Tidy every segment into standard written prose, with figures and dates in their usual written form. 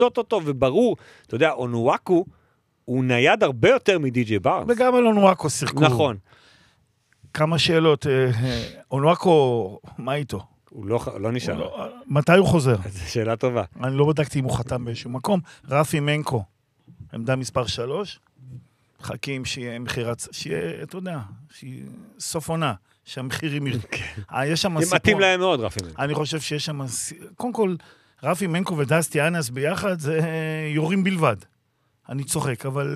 לשתות אותו, וברור, אתה יודע, אונואקו, הוא נייד הרבה יותר מדי.ג'יי בארנס. וגם על אונואקו שיחקו. נכון. כמה שאלות. אונואקו, מה איתו? הוא לא נשאר. מתי הוא חוזר? זו שאלה טובה. אני לא בדקתי אם הוא חתם באיזשהו מקום. רפי מנקו, עמדה מספר 3, חכים שיהיה מחירת, שיהיה, אתה יודע, שיהיה סוף עונה, שהמחירים יש שם סיפור. מתאים להם מאוד, רפי מנקו. אני חושב שיש שם, קודם כל, רפי מנקו ודסטי אנס ביחד, זה יורים בלבד. אני צוחק, אבל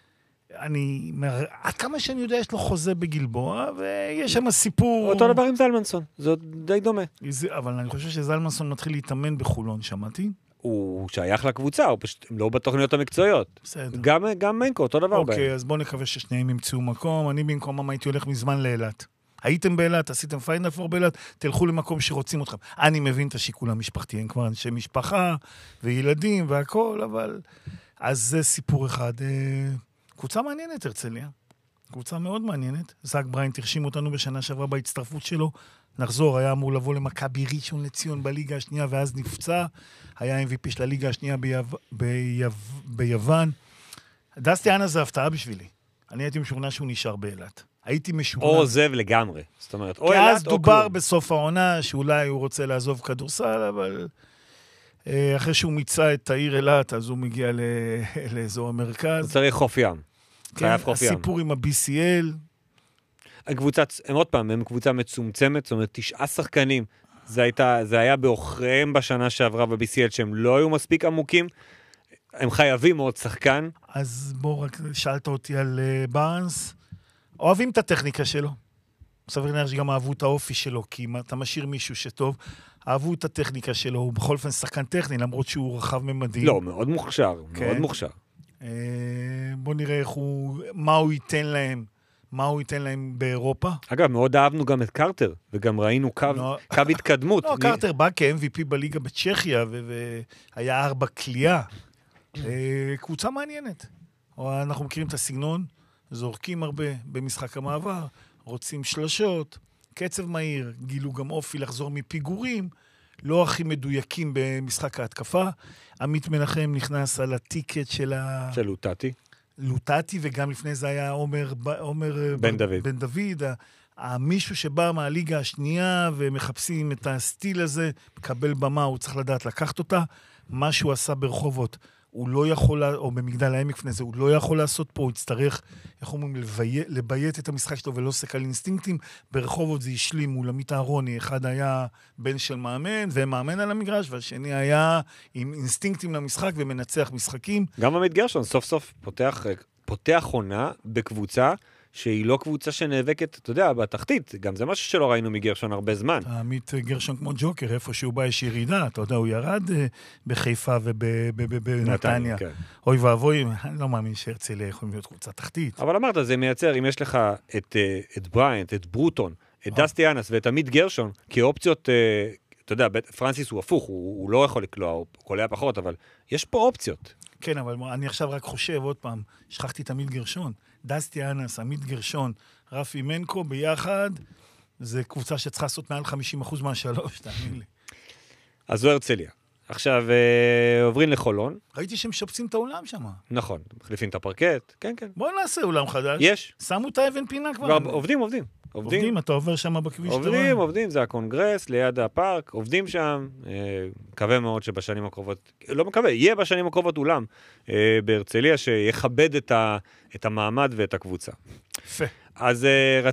עד כמה שאני יודע, יש לו חוזה בגלבוע, ויש שם סיפור... אותו דבר עם זלמנסון, זה די דומה. אבל אני חושב שזלמנסון מתחיל להתאמן בחולון, שמעתי. הוא שייך לקבוצה, הוא פשוט לא בתוכניות המקצועיות. בסדר. גם מנקו, אותו דבר. אוקיי, אז בואו נקווה ששניהם ימצאו מקום. אני במקומם הייתי הולך מזמן לאילת. הייתם באילת, עשיתם פיינל פור באילת, תלכו למקום שרוצים אתכם. אני מבין את השיקול המשפחתי, הם כבר אנשי משפחה וילדים והכל, אבל... אז זה סיפור אחד. קבוצה מעניינת, הרצליה. קבוצה מאוד מעניינת. זאק בריינט הרשים אותנו בשנה שעברה בהצטרפות שלו. נחזור, היה אמור לבוא למכבי ראשון לציון בליגה השנייה, ואז נפצע. היה MVP של הליגה השנייה ביוון. דסטי אנס זה הפתעה בשבילי. אני הייתי משוכנע שהוא נשאר באילת. הייתי משוכנע. או עוזב לגמרי. זאת אומרת, או אילת או כלום. כי אז דובר בסוף העונה שאולי הוא רוצה לעזוב כדורסל, אבל אחרי שהוא מיצה את העיר אילת, אז הוא מגיע לאזור המרכז. הוא צריך חוף ים. כן, הסיפור עם ה-BCL. הקבוצה, הם עוד פעם, הם קבוצה מצומצמת, זאת אומרת, 9 שחקנים. זה היה באוכריהם בשנה שעברה ב-BCL, שהם לא היו מספיק עמוקים. הם חייבים עוד שחקן. אז בוא, רק שאלת אותי על בארנס. אוהבים את הטכניקה שלו. סביר נראה שגם אהבו את האופי שלו, כי אם אתה משאיר מישהו שטוב, אהבו את הטכניקה שלו, הוא בכל אופן שחקן טכני, למרות שהוא רחב ממדים. לא, מאוד מוכשר, מאוד מוכשר. בוא נראה מה הוא ייתן להם באירופה. אגב, מאוד אהבנו גם את קרטר, וגם ראינו קו התקדמות. לא, קרטר בא כ-MVP בליגה בצ'כיה, והיה 4 קליעה. קבוצה מעניינת. אנחנו מכירים את הסגנון, זורקים הרבה במשחק המעבר, רוצים שלשות, קצב מהיר, גילו גם אופי לחזור מפיגורים, לא הכי מדויקים במשחק ההתקפה. עמית מנחם נכנס על הטיקט של לוטטי. לוטטי, וגם לפני זה היה עומר בן דוד, מישהו שבא מהליגה השנייה ומחפשים את הסטיל הזה, מקבל במה, הוא צריך לדעת לקחת אותה. מה שהוא עשה ברחובות, הוא לא יכול, או במגדל העמק לפני זה, הוא לא יכול לעשות פה, הוא יצטרך, איך אומרים, לביית את המשחק שלו ולא סק על אינסטינקטים. ברחובות זה השלים מול עמית אהרוני, אחד היה בן של מאמן ומאמן על המגרש, והשני היה עם אינסטינקטים למשחק ומנצח משחקים. גם עמית גרשון סוף סוף פותח עונה בקבוצה שהיא לא קבוצה שנאבקת, אתה יודע, בתחתית. גם זה משהו שלא ראינו מגרשון הרבה זמן. עמית גרשון כמו ג'וקר, איפה שהוא בא יש ירידה, אתה יודע, הוא ירד בחיפה ובנתניה. אוי ואבוי, אני לא מאמין שהרצליה יכולים להיות קבוצה תחתית. אבל אמרת, זה מייצר, אם יש לך את בריינט, את ברוטון, את דסטי אנס ואת עמית גרשון, כאופציות, אתה יודע, פרנסיס הוא הפוך, הוא לא יכול לקלוע, הוא קולע פחות, אבל יש פה אופציות. כן, אבל אני עכשיו רק חושב, עוד פעם, שכחתי את עמית גרשון. דסטי אנס, עמית גרשון, רפי מנקו, ביחד, זה קבוצה שצריכה לעשות מעל 50% מהשלוש, תאמין לי. אז זו הרצליה. עכשיו, עוברים לחולון. ראיתי שהם שפצים את האולם שם. נכון, מחליפים את הפרקט, כן, כן. בואו נעשה אולם חדש. יש. שמו את האבן פינה כבר. עובדים, אתה עובר שם בכביש. עובדים, זה הקונגרס, ליד הפארק, עובדים שם, מקווה מאוד שבשנים הקרובות, לא מקווה, יהיה בשנים הקרובות אולם בהרצליה שיכבד את המעמד ואת הקבוצה. יפה. אז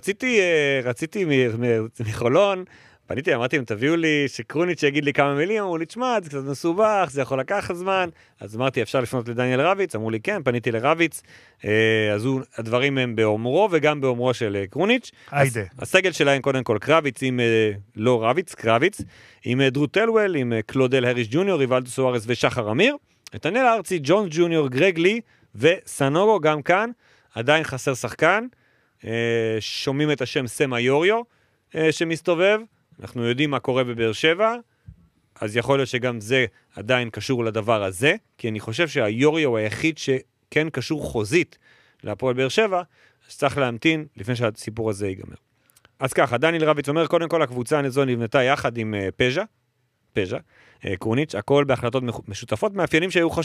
רציתי מחולון, פניתי, אמרתי, אם תביאו לי שקרוניץ' שיגיד לי כמה מילים, אמרו לי, תשמע, זה קצת מסובך, זה יכול לקחת זמן, אז אמרתי, אפשר לפנות לדניאל רביץ, אמרו לי, כן, פניתי לרביץ, אז הדברים הם באומרו, וגם באומרו של קרוניץ'. היידה. הסגל שלהם קודם כל קרביץ, לא רביץ, קרביץ, עם דרו טלוול, עם קלודל הריש ג'וניור, ריבלדו סוארס ושחר אמיר, נתנאל ארצי, ג'ונס ג'וניור, גרג לי, וסנורו גם כאן, עדיין חסר שחקן, שומעים את השם סמה יוריו, שמסתובב, אנחנו יודעים מה קורה בבאר שבע, אז יכול להיות שגם זה עדיין קשור לדבר הזה, כי אני חושב שהיוריו הוא היחיד שכן קשור חוזית להפועל באר שבע, אז צריך להמתין לפני שהסיפור הזה ייגמר. אז ככה, דניאל רביץ אומר, קודם כל הקבוצה הזו נבנתה יחד עם פז'ה, קרוניץ', הכל בהחלטות משותפות, מאפיינים שהיו